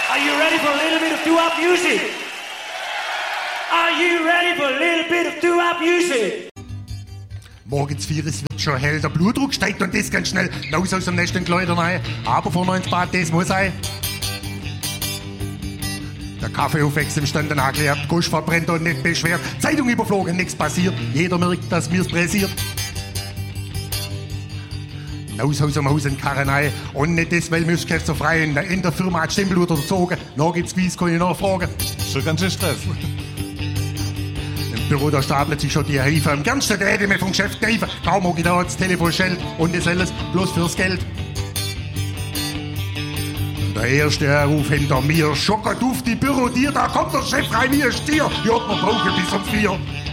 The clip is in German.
Are you ready for a little bit of doo-wop music? Are you ready for a little bit of doo-wop music? Morgens 4, es wird schon hell, der Blutdruck steigt und das ganz schnell. Raus aus dem Nest und Kleider rein, aber vorne ins Bad, das muss sein. Der Kaffee aufwächst im Stand angeklärt, Gusch verbrennt und nicht beschwert. Zeitung überflogen, nichts passiert, jeder merkt, dass mir's pressiert. Aus dem Haus in Karrenei und nicht das, weil Mischgeschäft so frei in der Firma hat Stimmblut erzogen. Noch gibt's Wies, kann ich nachfragen. Schon ganz schön Stress. Im Büro, da stapelt sich schon die Hilfe. Am ganzen Tag hätte ich mir vom Geschäft geholfen. Kaum mag ich da das Telefon schellt und das alles bloß fürs Geld. Der erste Ruf hinter mir, Schockert auf die Bürodier, da kommt der Chef rein wie ein Stier. Ja, man braucht bis um 4.